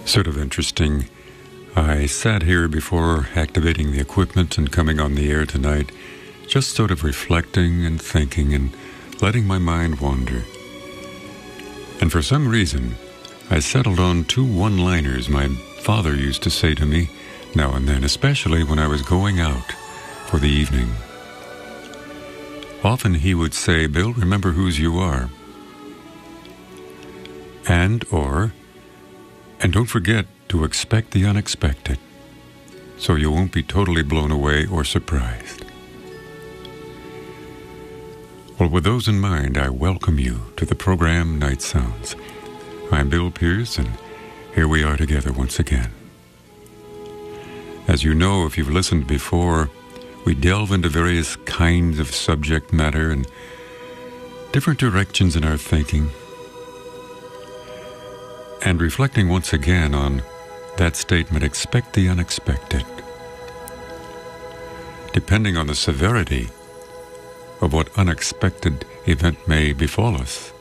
Sort of interesting. I sat here before activating the equipment and coming on the air tonight, just sort of reflecting and thinking and letting my mind wander. And for some reason, I settled on two one-liners my father used to say to me now and then, especially when I was going out for the evening. Often he would say, "Bill, remember whose you are." And don't forget to expect the unexpected, so you won't be totally blown away or surprised. Well, with those in mind, I welcome you to the program Night Sounds. I'm Bill Pierce, and here we are together once again. As you know, if you've listened before, we delve into various kinds of subject matter and different directions in our thinking, and reflecting once again on that statement, expect the unexpected. Depending on the severity of what unexpected event may befall us,